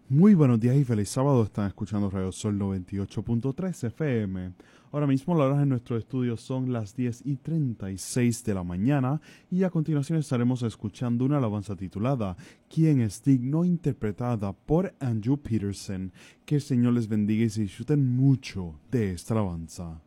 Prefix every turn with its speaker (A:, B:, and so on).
A: Muy buenos días y feliz sábado. Están escuchando Radio Sol 98.3 FM. Ahora mismo las horas en nuestro estudio son las 10:36 de la mañana y a continuación estaremos escuchando una alabanza titulada ¿Quién es digno?, interpretada por Andrew Peterson. Que el Señor les bendiga y se disfruten mucho de esta alabanza.